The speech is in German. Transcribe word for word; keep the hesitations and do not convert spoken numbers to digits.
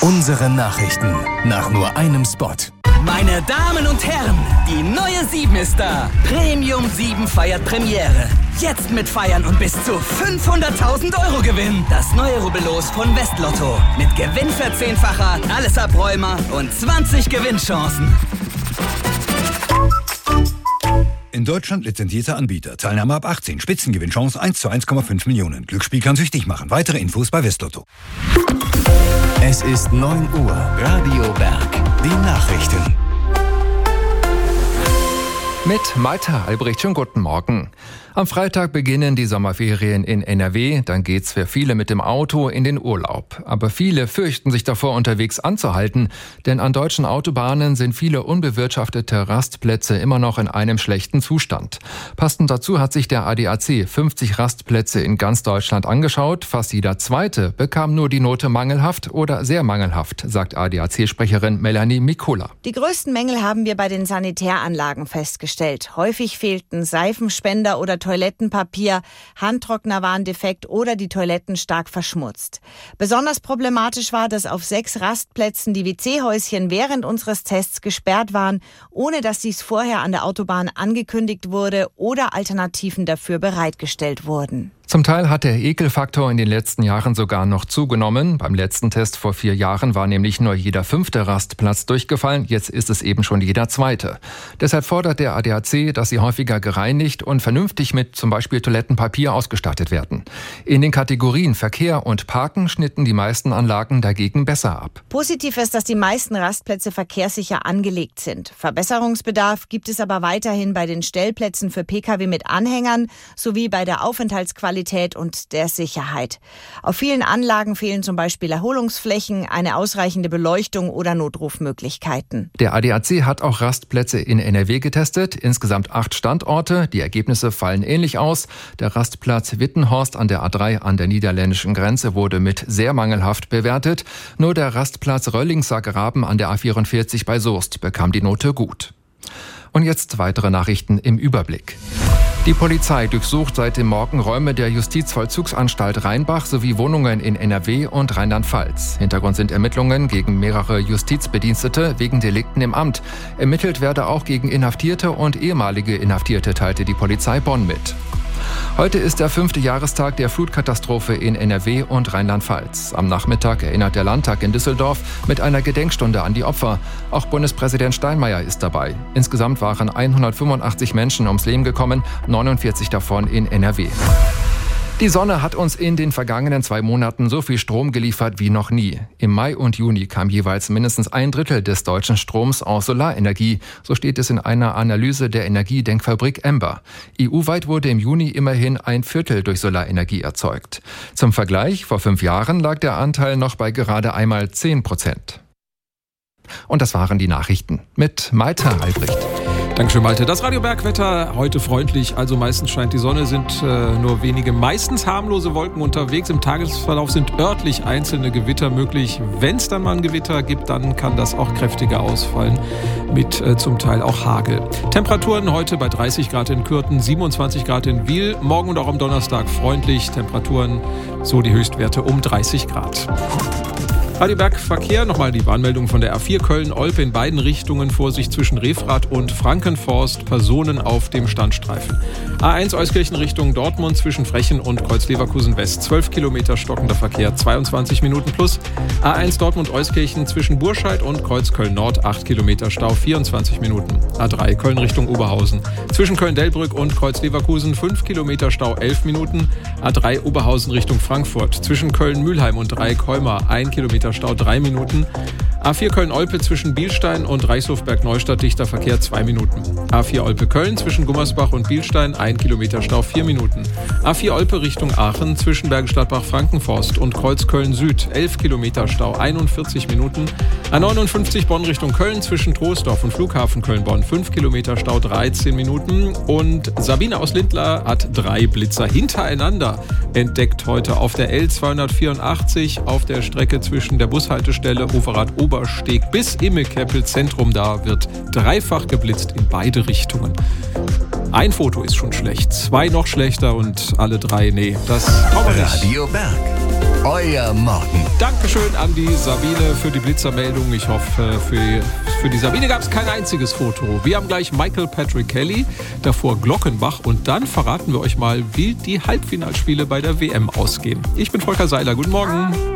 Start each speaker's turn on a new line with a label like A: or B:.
A: Unsere Nachrichten nach nur einem Spot.
B: Meine Damen und Herren, die neue sieben ist da. Premium sieben feiert Premiere. Jetzt mit Feiern und bis zu fünfhunderttausend Euro Gewinn. Das neue Rubbellos von Westlotto. Mit Gewinnverzehnfacher, alles Abräumer und zwanzig Gewinnchancen.
C: In Deutschland lizenzierter Anbieter. Teilnahme ab achtzehn. Spitzengewinnchance eins zu eins Komma fünf Millionen. Glücksspiel kann süchtig machen. Weitere Infos bei Westlotto.
A: Es ist neun Uhr. Radio Berg. Die Nachrichten.
D: Mit Maita Albrecht, schönen guten Morgen. Am Freitag beginnen die Sommerferien in N R W. Dann geht's für viele mit dem Auto in den Urlaub. Aber viele fürchten sich davor, unterwegs anzuhalten. Denn an deutschen Autobahnen sind viele unbewirtschaftete Rastplätze immer noch in einem schlechten Zustand. Passend dazu hat sich der A D A C fünfzig Rastplätze in ganz Deutschland angeschaut. Fast jeder zweite bekam nur die Note mangelhaft oder sehr mangelhaft, sagt A D A C-Sprecherin Melanie Mikula.
E: Die größten Mängel haben wir bei den Sanitäranlagen festgestellt. Häufig fehlten Seifenspender oder Toilettenpapier, Handtrockner waren defekt oder die Toiletten stark verschmutzt. Besonders problematisch war, dass auf sechs Rastplätzen die W C-Häuschen während unseres Tests gesperrt waren, ohne dass dies vorher an der Autobahn angekündigt wurde oder Alternativen dafür bereitgestellt wurden.
D: Zum Teil hat der Ekelfaktor in den letzten Jahren sogar noch zugenommen. Beim letzten Test vor vier Jahren war nämlich nur jeder fünfte Rastplatz durchgefallen. Jetzt ist es eben schon jeder zweite. Deshalb fordert der A D A C, dass sie häufiger gereinigt und vernünftig mit zum Beispiel Toilettenpapier ausgestattet werden. In den Kategorien Verkehr und Parken schnitten die meisten Anlagen dagegen besser ab.
E: Positiv ist, dass die meisten Rastplätze verkehrssicher angelegt sind. Verbesserungsbedarf gibt es aber weiterhin bei den Stellplätzen für Pkw mit Anhängern sowie bei der Aufenthaltsqualität und der Sicherheit. Auf vielen Anlagen fehlen zum Beispiel Erholungsflächen, eine ausreichende Beleuchtung oder Notrufmöglichkeiten.
D: Der A D A C hat auch Rastplätze in N R W getestet, insgesamt acht Standorte. Die Ergebnisse fallen ähnlich aus. Der Rastplatz Wittenhorst an der A drei an der niederländischen Grenze wurde mit sehr mangelhaft bewertet. Nur der Rastplatz Röllingser Graben an der A vierundvierzig bei Soest bekam die Note gut. Und jetzt weitere Nachrichten im Überblick. Die Polizei durchsucht seit dem Morgen Räume der Justizvollzugsanstalt Rheinbach sowie Wohnungen in N R W und Rheinland-Pfalz. Hintergrund sind Ermittlungen gegen mehrere Justizbedienstete wegen Delikten im Amt. Ermittelt werde auch gegen Inhaftierte und ehemalige Inhaftierte, teilte die Polizei Bonn mit. Heute ist der fünfte Jahrestag der Flutkatastrophe in N R W und Rheinland-Pfalz. Am Nachmittag erinnert der Landtag in Düsseldorf mit einer Gedenkstunde an die Opfer. Auch Bundespräsident Steinmeier ist dabei. Insgesamt waren hundertfünfundachtzig Menschen ums Leben gekommen, neunundvierzig davon in N R W. Die Sonne hat uns in den vergangenen zwei Monaten so viel Strom geliefert wie noch nie. Im Mai und Juni kam jeweils mindestens ein Drittel des deutschen Stroms aus Solarenergie. So steht es in einer Analyse der Energiedenkfabrik Ember. E U-weit wurde im Juni immerhin ein Viertel durch Solarenergie erzeugt. Zum Vergleich, vor fünf Jahren lag der Anteil noch bei gerade einmal zehn Prozent. Und das waren die Nachrichten mit Maita Albrecht.
F: Dankeschön, Malte. Das Radio Bergwetter heute freundlich, also meistens scheint die Sonne, sind äh, nur wenige, meistens harmlose Wolken unterwegs. Im Tagesverlauf sind örtlich einzelne Gewitter möglich. Wenn es dann mal ein Gewitter gibt, dann kann das auch kräftiger ausfallen, mit äh, zum Teil auch Hagel. Temperaturen heute bei dreißig Grad in Kürten, siebenundzwanzig Grad in Wiel, morgen und auch am Donnerstag freundlich. Temperaturen, so die Höchstwerte um dreißig Grad. Radio Berg Verkehr, nochmal die Warnmeldung von der A vier Köln-Olpe in beiden Richtungen. Vorsicht zwischen Refrath und Frankenforst, Personen auf dem Standstreifen. A eins Euskirchen Richtung Dortmund zwischen Frechen und Kreuz-Leverkusen West. zwölf Kilometer stockender Verkehr, zweiundzwanzig Minuten plus. A eins Dortmund-Euskirchen zwischen Burscheid und Kreuz-Köln-Nord, acht Kilometer Stau, vierundzwanzig Minuten. A drei Köln Richtung Oberhausen. Zwischen Köln-Delbrück und Kreuz-Leverkusen fünf Kilometer Stau, elf Minuten. A drei Oberhausen Richtung Frankfurt. Zwischen Köln-Mühlheim und Dreieck-Heumar, ein Kilometer Stau, drei Minuten. A vier Köln-Olpe zwischen Bielstein und Reichshofberg-Neustadt, dichter Verkehr, zwei Minuten. A vier Olpe-Köln zwischen Gummersbach und Bielstein, ein Kilometer Stau, vier Minuten. A vier Olpe Richtung Aachen zwischen Bergisch Gladbach-Frankenforst und Kreuzköln-Süd, elf Kilometer Stau, einundvierzig Minuten. A neunundfünfzig Bonn Richtung Köln zwischen Troisdorf und Flughafen Köln-Bonn, fünf Kilometer Stau, dreizehn Minuten. Und Sabine aus Lindlar hat drei Blitzer hintereinander entdeckt heute auf der L zweihundertvierundachtzig auf der Strecke zwischen der Bushaltestelle Overath-Obersteg bis Immekeppel Zentrum. Da wird dreifach geblitzt in beide Richtungen. Ein Foto ist schon schlecht, zwei noch schlechter und alle drei, nee, das...
A: Radio Berg. Euer Morgen.
F: Dankeschön an die Sabine für die Blitzermeldung. Ich hoffe, für, für die Sabine gab es kein einziges Foto. Wir haben gleich Michael Patrick Kelly, davor Glockenbach und dann verraten wir euch mal, wie die Halbfinalspiele bei der W M ausgehen. Ich bin Volker Seiler. Guten Morgen.